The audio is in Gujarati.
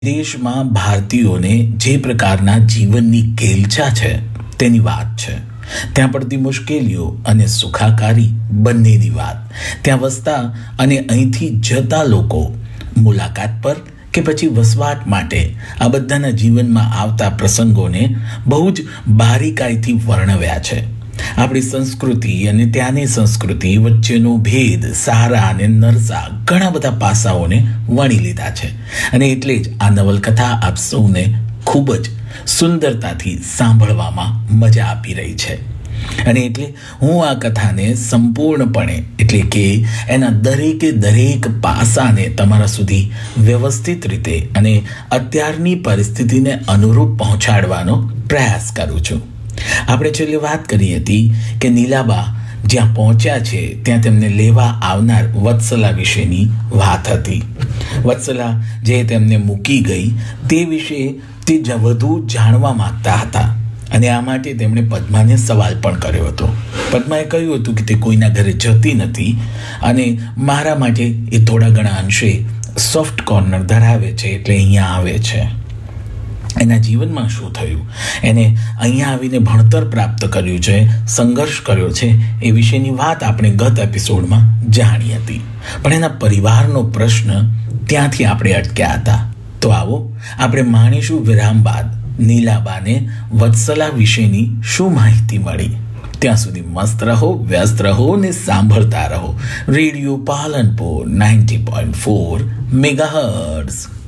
દેશમાં ભારતીયોને જે પ્રકારના જીવનની ઘેલછા છે તેની વાત છે. ત્યાં પડતી મુશ્કેલીઓ અને સુખાકારી બંનેની વાત. ત્યાં વસતા અને અહીંથી જતા લોકો મુલાકાત પર કે પછી વસવાટ માટે આ બધાના જીવનમાં આવતા પ્રસંગોને બહુ જ બારીકાઈથી વર્ણવ્યા છે. આપણી સંસ્કૃતિ અને ત્યાંની સંસ્કૃતિ વચ્ચેનો ભેદ, સારા અને નરસા ઘણા બધા પાસાઓને વણી લીધા છે. અને એટલે જ આ નવલકથા આપ સૌને ખૂબ જ સુંદરતાથી સાંભળવામાં મજા આપી રહી છે. અને એટલે હું આ કથાને સંપૂર્ણપણે એટલે કે એના દરેક પાસાને તમારા સુધી વ્યવસ્થિત રીતે અને અત્યારની પરિસ્થિતિને અનુરૂપ પહોંચાડવાનો પ્રયાસ કરું છું. આપણે છેલ્લે વાત કરી હતી કે નીલાબા જ્યાં પહોંચ્યા છે ત્યાં તેમને લેવા આવનાર વત્સલા વિશેની વાત હતી. વત્સલા જે તેમને મૂકી ગઈ તે વિશે તે વધુ જાણવા માંગતા હતા અને આ માટે તેમણે પદ્માને સવાલ પણ કર્યો હતો. પદ્માએ કહ્યું હતું કે તે કોઈના ઘરે જતી નથી અને મારા માટે એ થોડા ઘણા અંશે સોફ્ટ કોર્નર ધરાવે છે એટલે અહીંયા આવે છે. એના જીવનમાં શું થયું, એને અહીંયા આવીને ભણતર પ્રાપ્ત કર્યું છે, સંઘર્ષ કર્યો છે, એ વિશેની વાત આપણે ગત એપિસોડમાં જાણી હતી. પણ એના પરિવારનો પ્રશ્ન ત્યાંથી આપણે અટક્યા હતા. તો આવો આપણે માણીશું વિરામ બાદ નીલાબાને વત્સલા વિશેની શું માહિતી મળી. ત્યાં સુધી મસ્ત રહો, વ્યસ્ત રહો ને સાંભળતા રહો રેડિયો પાલનપુર 90.4 મેગાહર્ટ્ઝ.